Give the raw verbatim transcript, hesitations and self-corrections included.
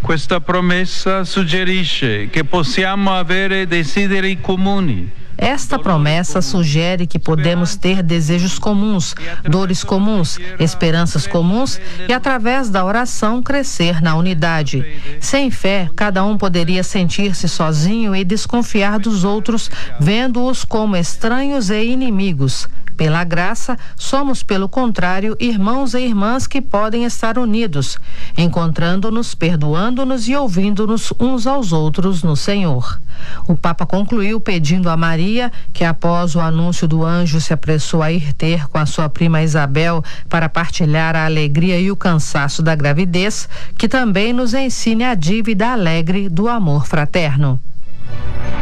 Questa promessa suggerisce che possiamo avere desideri comuni. Esta promessa sugere que podemos ter desejos comuns, dores comuns, esperanças comuns e, através da oração, crescer na unidade. Sem fé, cada um poderia sentir-se sozinho e desconfiar dos outros, vendo-os como estranhos e inimigos. Pela graça, somos, pelo contrário, irmãos e irmãs que podem estar unidos, encontrando-nos, perdoando-nos e ouvindo-nos uns aos outros no Senhor. O Papa concluiu pedindo a Maria, que após o anúncio do anjo se apressou a ir ter com a sua prima Isabel para partilhar a alegria e o cansaço da gravidez, que também nos ensine a dívida alegre do amor fraterno.